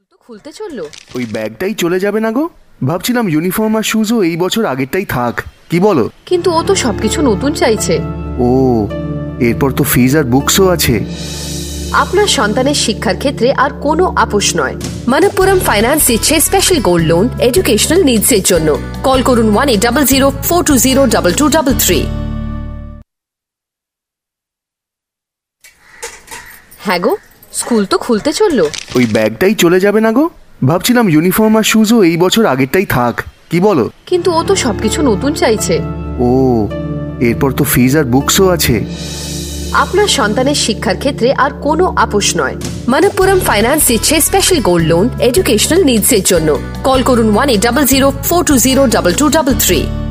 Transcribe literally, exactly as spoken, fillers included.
তো খুলতে চললো। ওই ব্যাগটাই চলে যাবে না গো? ভাবছিলাম ইউনিফর্ম আর শুজও এই বছর আগেরটাই থাক, কি বলো? কিন্তু ও তো সবকিছু নতুন চাইছে। ও, এরপর তো ফিজ আর বুকসও আছে। আপনার সন্তানের শিক্ষার ক্ষেত্রে আর কোনো আপোষ নয়। মনপ্পুরম ফাইন্যান্স দিচ্ছে special gold loan educational needs এর জন্য। কল করুন one eight double zero four two zero double two double three. হ্যাঁ গো, স্কুল তো খুলতে চললো। ওই ব্যাগটাই চলে যাবে না গো? ভাবছিলাম ইউনিফর্ম আর শুজও এই বছর আগেরটাই থাক, কি বলো? কিন্তু ও তো সবকিছু নতুন চাইছে। ও, এরপর তো ফিজ আর বুকসও আছে। আপনার সন্তানের শিক্ষার ক্ষেত্রে আর কোনো আপোষ নয়। মনপ্পুরম ফাইন্যান্স দিচ্ছে special gold loan educational needs এর জন্য। কল করুন one eight double zero four two zero double two double three.